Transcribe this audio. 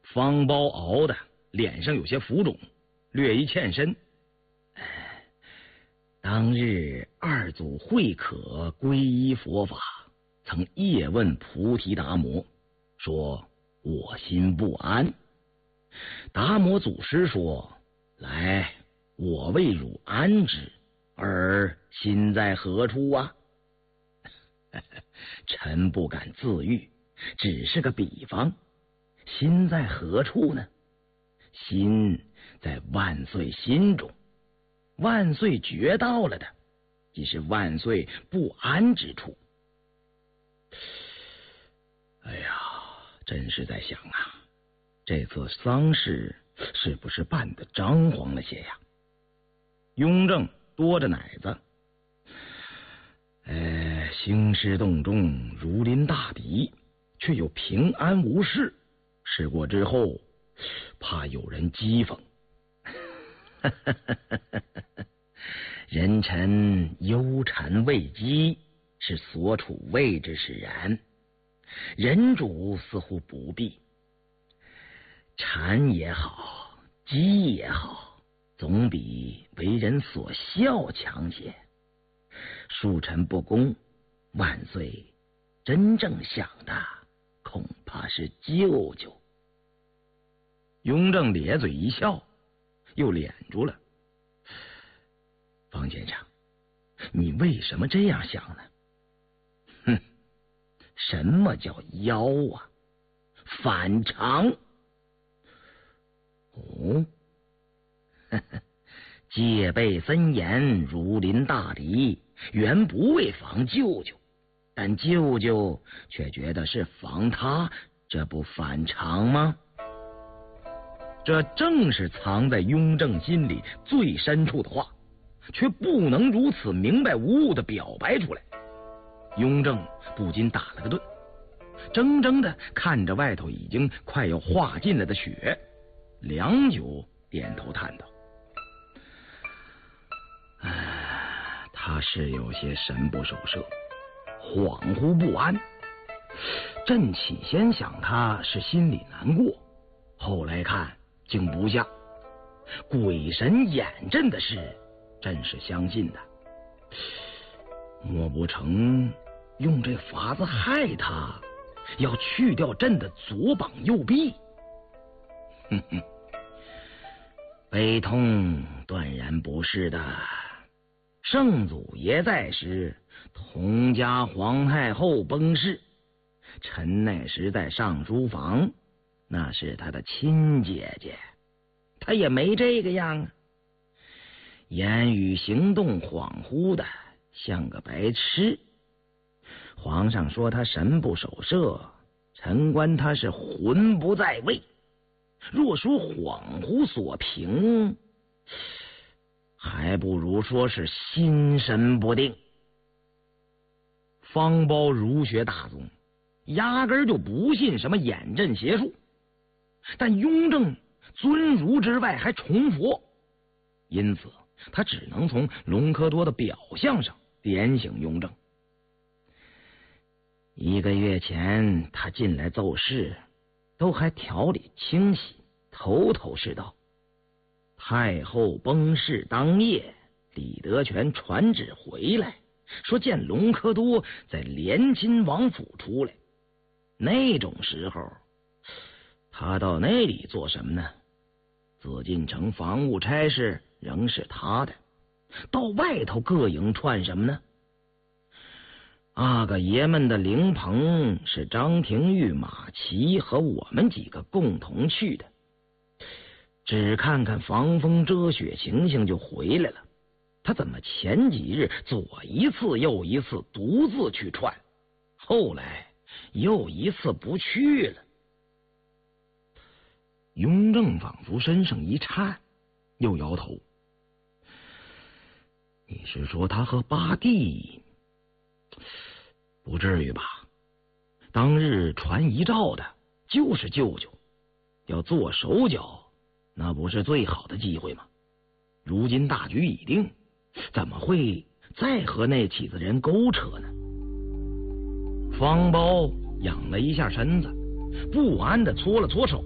方包熬的脸上有些浮肿，略一欠身。当日二祖慧可皈依佛法，曾夜问菩提达摩，说我心不安。达摩祖师说：来，我为汝安之，而心在何处啊？臣不敢自喻，只是个比方。心在何处呢？心在万岁心中，万岁觉到了的，即是万岁不安之处。哎呀，真是在想啊，这次丧事是不是办得张皇了些呀？雍正多着奶子，兴师动众，如临大敌，却又平安无事。事过之后，怕有人讥讽。人臣忧谗畏讥，是所处位置使然，人主似乎不必。谗也好，讥也好，总比为人所笑强些。恕臣不恭，万岁真正想的恐怕是舅舅。雍正咧嘴一笑，又敛住了。方先生，你为什么这样想呢？哼，什么叫妖啊？反常。哦，戒备森严，如临大敌，原不为防舅舅，但舅舅却觉得是防他，这不反常吗？这正是藏在雍正心里最深处的话，却不能如此明白无误的表白出来。雍正不禁打了个顿，怔怔的看着外头已经快要化尽了的雪，良久点头叹道：他是有些神不守舍，恍惚不安。朕起先想他是心里难过，后来看竟不像。鬼神掩朕的事，朕是相信的。莫不成用这法子害他，要去掉朕的左膀右臂？哼哼，悲痛断然不是的。圣祖爷在时，佟家皇太后崩逝，臣那时在上书房，那是他的亲姐姐，他也没这个样啊，言语行动恍惚的，像个白痴。皇上说他神不守舍，臣观他是魂不在位。若说恍惚所凭，还不如说是心神不定。方包儒学大宗，压根儿就不信什么掩阵邪术，但雍正尊儒之外还崇佛，因此他只能从隆科多的表象上点醒雍正。1个月前他进来奏事，都还条理清晰，头头是道。太后崩逝当夜，李德全传旨回来，说见隆科多在联亲王府出来。那种时候，他到那里做什么呢？紫禁城防务差事仍是他的，到外头各营串什么呢？阿哥爷们的灵棚是张廷玉、马齐和我们几个共同去的，只看看防风遮雪情形就回来了。他怎么前几日左一次右一次独自去串，后来又一次不去了？雍正仿佛身上一颤，又摇头。你是说他和八弟？不至于吧，当日传遗诏的就是舅舅，要做手脚，那不是最好的机会吗？如今大局已定，怎么会再和那起子人勾扯呢？方包仰了一下身子，不安地搓了搓手。